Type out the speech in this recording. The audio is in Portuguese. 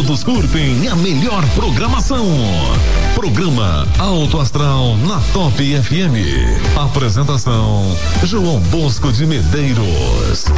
todos curtem a melhor programação. Programa Alto Astral na Top FM. Apresentação João Bosco de Medeiros.